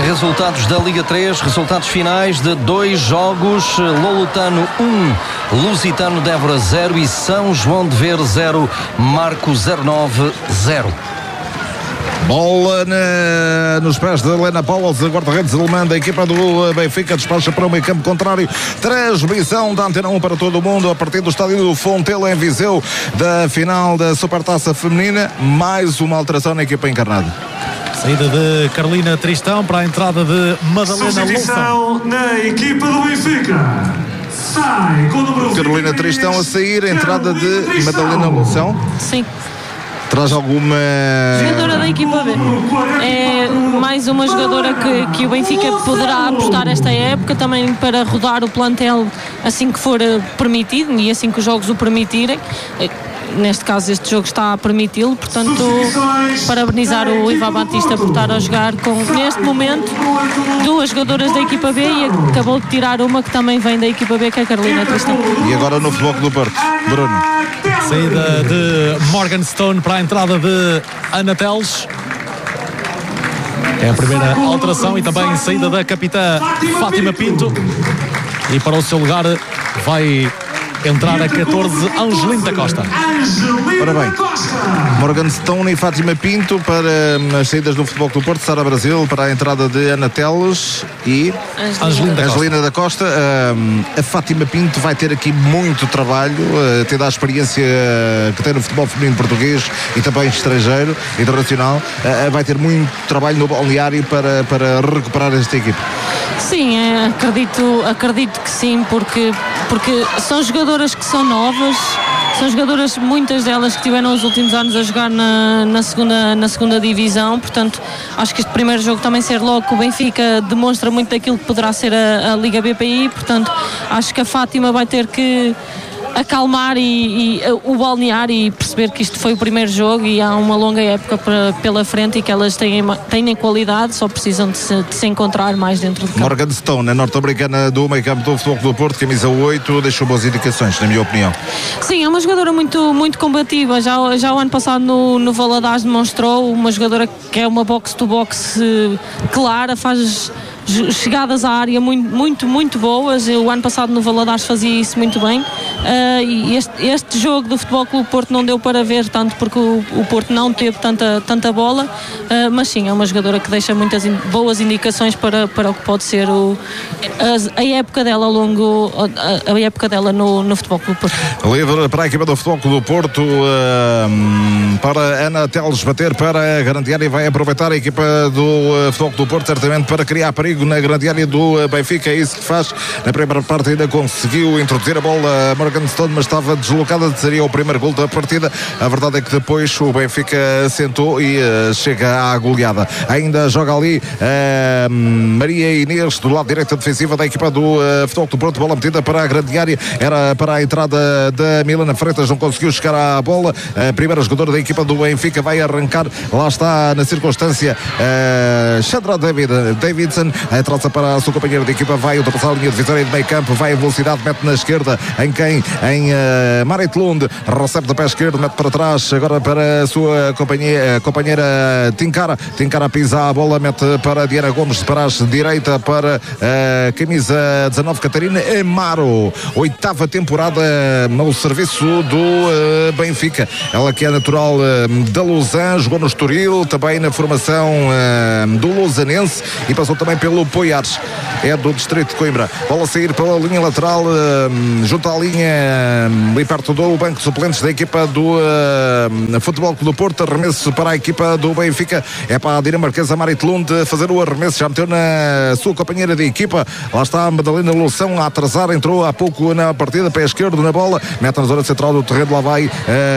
Resultados da Liga 3, resultados finais de 2 jogos: Lolotano 1, Lusitano de Évora 0 e São João de Ver 0, Marco 09 0. Bola nos pés de Helena Paulos, guarda-redes alemã da equipa do Benfica, despacha para o meio campo contrário. Transmissão da Antena 1 para todo o mundo a partir do estádio do Fontela em Viseu, da final da Supertaça Feminina. Mais uma alteração na equipa encarnada. Saída de Carolina Tristão para a entrada de Madalena Loução na equipa do Benfica. Sai com o número Carolina Tristão a sair, a entrada de Madalena Loução. Sim. Traz alguma jogadora da equipa B. É mais uma jogadora que o Benfica poderá apostar esta época, também para rodar o plantel assim que for permitido e assim que os jogos o permitirem. Neste caso este jogo está a permiti-lo, portanto parabenizar o Ivan Batista por estar a jogar com, neste momento, 2 jogadoras da equipa B, e acabou de tirar uma que também vem da equipa B, que é a Carolina Tristão. E agora no Futebol Clube do Porto, Bruno. Saída de Morgan Stone para a entrada de Ana Teles. É a primeira alteração, e também saída da capitã Fátima Pinto, e para o seu lugar vai entrar a 14 Angelina da Costa. Ora bem, Morgan Stone e Fátima Pinto para as saídas do Futebol Clube do Porto. Sara Brasil para a entrada de Ana Teles e Angelina da Costa. A Fátima Pinto vai ter aqui muito trabalho, tendo a experiência que tem no futebol feminino português e também estrangeiro, internacional. Vai ter muito trabalho no balneário para recuperar esta equipe. Sim, acredito que sim, porque são jogadoras que são novas, são jogadoras, muitas delas que tiveram os últimos anos a jogar na segunda divisão, portanto acho que este primeiro jogo também ser logo com o Benfica demonstra muito daquilo que poderá ser a Liga BPI, portanto acho que a Fátima vai ter que acalmar e o balnear e perceber que isto foi o primeiro jogo e há uma longa época pela frente e que elas têm qualidade, só precisam de se encontrar mais dentro do campo. Morgan Stone, a norte-americana do meio campo do Futebol do Porto, camisa 8, deixou boas indicações, na minha opinião. Sim, é uma jogadora muito, muito combativa, já o ano passado no Valadares demonstrou, uma jogadora que é uma box-to-box clara, faz chegadas à área muito, muito boas. O ano passado no Valadares fazia isso muito bem, e este jogo do Futebol Clube Porto não deu para ver tanto porque o Porto não teve tanta bola, mas sim, é uma jogadora que deixa muitas boas indicações para o que pode ser a época dela a época dela no Futebol Clube Porto. Livre para a equipa do Futebol Clube do Porto, para Ana Teles bater para a grande área, e vai aproveitar a equipa do Futebol Clube do Porto certamente para criar perigo na grande área do Benfica. É isso que faz. Na primeira parte ainda conseguiu introduzir a bola a Morgan Stone, mas estava deslocada, seria o primeiro gol da partida. A verdade é que depois o Benfica sentou e chega à goleada. Ainda joga ali Maria Inês do lado direito defensiva da equipa do Futebol do Porto. Bola metida para a grande área, era para a entrada da Milena Freitas, não conseguiu chegar à bola. A primeira jogadora da equipa do Benfica vai arrancar, lá está na circunstância Chandra Davidson, traça para a sua companheira de equipa, vai ultrapassar a linha de vitória de meio campo, vai em velocidade, mete na esquerda, em Marit Lund, recebe do pé esquerdo, mete para trás, agora para a sua companheira Tinkara pisa a bola, mete para Diana Gomes, para a direita, para a camisa 19 Catarina Amaro, 8ª temporada no serviço do Benfica, ela que é natural da Lausanne, jogou no Estoril, também na formação do Lausanense e passou também pelo Poiares, é do distrito de Coimbra. Bola a sair pela linha lateral, junto à linha ali perto do banco de suplentes da equipa do Futebol Clube do Porto. Arremesso para a equipa do Benfica, é para a dinamarquesa Marit Lund fazer o arremesso, já meteu na sua companheira de equipa, lá está a Madalena Loução a atrasar, entrou há pouco na partida, pé esquerdo na bola, mete na zona central do terreno, lá vai